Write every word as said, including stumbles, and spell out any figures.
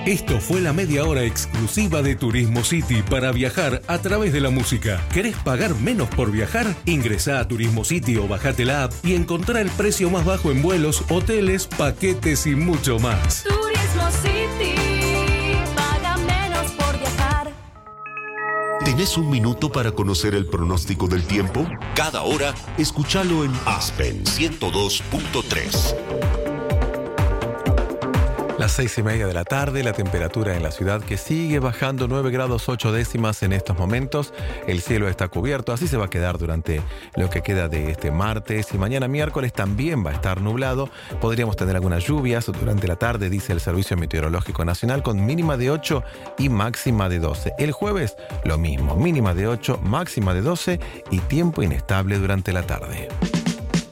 Esto fue la media hora exclusiva de Turismo City para viajar a través de la música. ¿Querés pagar menos por viajar? Ingresá a Turismo City o bajate la app y encontrá el precio más bajo en vuelos, hoteles, paquetes y mucho más. Turismo City, paga menos por viajar. ¿Tenés un minuto para conocer el pronóstico del tiempo? Cada hora, escúchalo en Aspen ciento dos punto tres. Las seis y media de la tarde, la temperatura en la ciudad que sigue bajando nueve grados ocho décimas en estos momentos. El cielo está cubierto, así se va a quedar durante lo que queda de este martes. Y mañana miércoles también va a estar nublado. Podríamos tener algunas lluvias durante la tarde, dice el Servicio Meteorológico Nacional, con mínima de ocho y máxima de doce. El jueves, lo mismo, mínima de ocho, máxima de doce y tiempo inestable durante la tarde.